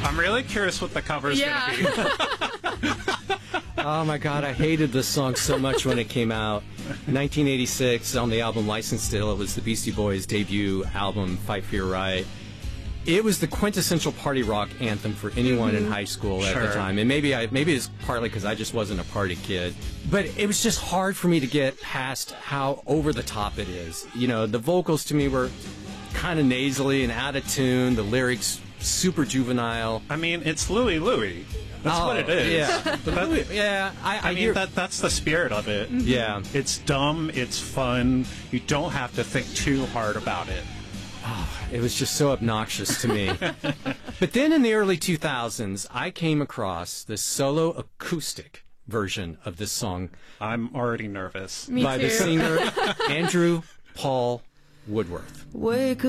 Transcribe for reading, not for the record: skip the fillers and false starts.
I'm really curious what the cover's going to be. Oh my God, I hated this song so much when it came out. 1986 on the album License Still. It was the Beastie Boys' debut album, Fight for Your Right. It was the quintessential party rock anthem for anyone in high school at the time. And maybe it's partly because I just wasn't a party kid. But it was just hard for me to get past how over the top it is. You know, the vocals to me were kind of nasally and out of tune. The lyrics super juvenile. I mean, it's Louie Louie. That's what it is. Yeah. I mean, that's the spirit of it. Yeah. It's dumb. It's fun. You don't have to think too hard about it. Oh, it was just so obnoxious to me. But then in the early 2000s, I came across this solo acoustic version of this song. I'm already nervous. By the singer Andrew Paul Woodworth. Wake